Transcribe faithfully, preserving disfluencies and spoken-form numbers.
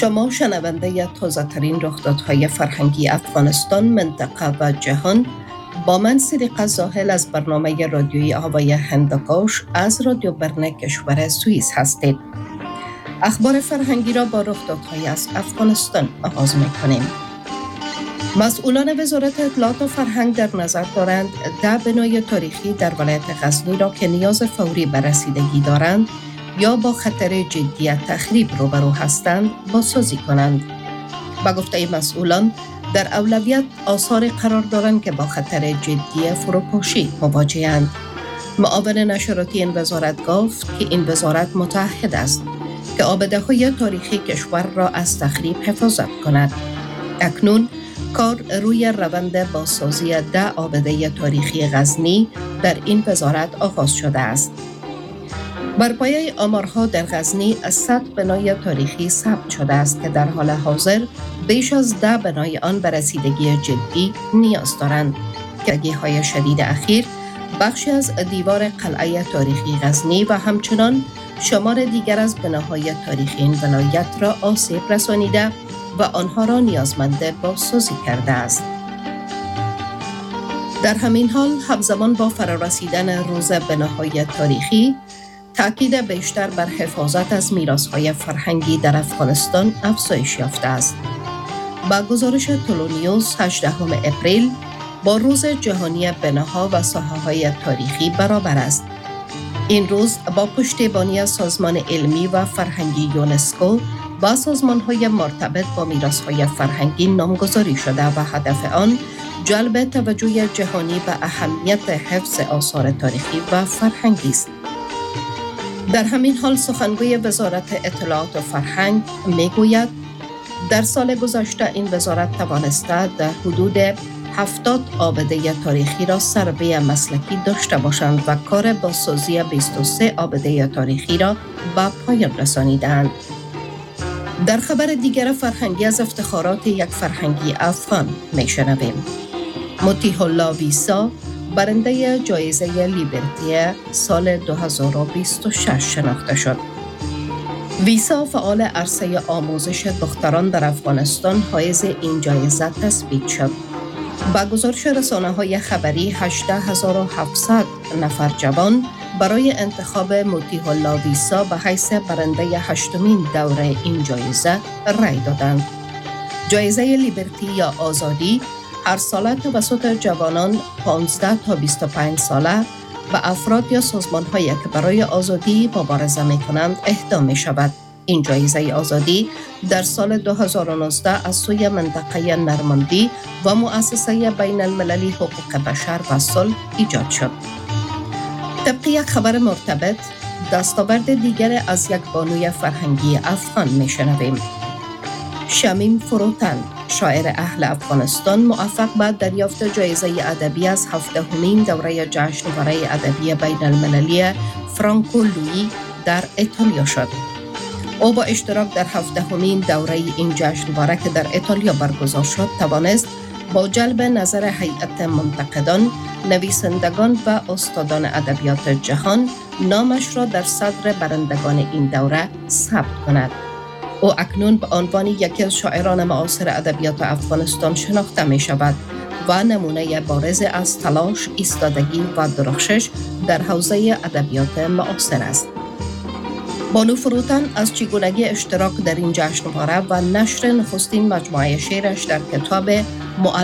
شما شنونده تازه ترین رخدادهای فرهنگی افغانستان، منطقه و جهان با من صدیقه زاهل از برنامه رادیویی آوای هندوکش از رادیو برن کشور سوئیس هستید. اخبار فرهنگی را با رخدادهای از افغانستان آغاز می‌کنیم. مسئولان وزارت اطلاعات و فرهنگ در نظر دارند ده بنای تاریخی در ولایت غزنی را که نیاز فوری به رسیدگی دارند یا با خطر جدی تخریب روبرو هستند بازسازی کنند. با گفته مسئولان در اولویت آثار قرار دارند که با خطر جدی فروپاشی مواجه‌اند. معاون نشراتی این وزارت گفت که این وزارت متعهد است که آبده‌های تاریخی کشور را از تخریب حفاظت کند. اکنون کار روی روند بازسازی ده آبده تاریخی غزنی در این وزارت آغاز شده است. بر پایه آمارها در غزنی از صد بنای تاریخی ثبت شده است که در حال حاضر بیش از ده بنای آن به رسیدگی جدی نیاز دارند. گرگی‌های شدید اخیر بخشی از دیوار قلعه تاریخی غزنی و همچنان شمار دیگر از بناهای تاریخی این ولایت را آسیب رسانیده و آنها را نیازمند بازسازی کرده است. در همین حال همزمان با فرارسیدن روز بناهای تاریخی تأکید بیشتر بر حفاظت از میراث‌های فرهنگی در افغانستان افزایش یافته است. با گزارش تولونیوز هجدهم اپریل با روز جهانی بناها و ساحه‌های تاریخی برابر است. این روز با پشتیبانی سازمان علمی و فرهنگی یونسکو با سازمان‌های مرتبط با میراث‌های فرهنگی نامگذاری شده و هدف آن جلب توجه جهانی به اهمیت حفظ آثار تاریخی و فرهنگی است. در همین حال سخنگوی وزارت اطلاعات و فرهنگ میگوید در سال گذشته این وزارت توانسته در حدود هفتاد آبده تاریخی را سروی مسلکی داشته باشند و کار بازسازی بیست و سه آبده تاریخی را به پایان رسانیدند. در خبر دیگر فرهنگی از افتخارات یک فرهنگی افغان میشنویم. مطیع الله ویسا برنده جایزه لیبرتی سال دو هزار و بیست و شش شناخته شد. ویسا فعال عرصه آموزش دختران در افغانستان حائز این جایزه تثبیت شد. با گزارش رسانه‌های خبری هجده هزار و هفتصد نفر جوان برای انتخاب مطیع الله ویسا به حیث برنده هشتمین دوره این جایزه رای دادند. جایزه لیبرتی یا آزادی هر ساله توسط جوانان پانزده تا بیست و پنج ساله و افراد یا سازمان‌هایی که برای آزادی مبارزه می‌کنند اهدا می‌شود. این جایزه آزادی در سال دو هزار و نوزده از سوی منطقه نرماندی و مؤسسه بین المللی حقوق بشر و صلح ایجاد شد. طبق یک خبر مرتبط، دستاورد دیگر از یک بانوی فرهنگی افغان می‌شنویم. شمیم فروتن، شاعر اهل افغانستان، موفق به دریافت جایزه ادبی از هفدهمین دوره جشنواره ادبی بین المللی فرانکو لویی در ایتالیا شد. او با اشتراک در هفدهمین دوره این جشنواره که در ایتالیا برگزار شد توانست با جلب نظر هیئت منتقدان، نویسندگان و استادان ادبیات جهان نامش را در صدر برندگان این دوره ثبت کند. او اکنون به عنوان یکی از شاعران معاصر ادبیات افغانستان شناخته می شود و نمونه بارز از تلاش، ایستادگی و درخشش در حوزه ادبیات معاصر است. بانو فروتن از چگونگی اشتراک در این جشنواره و نشر نخستین مجموعه شعرش در کتاب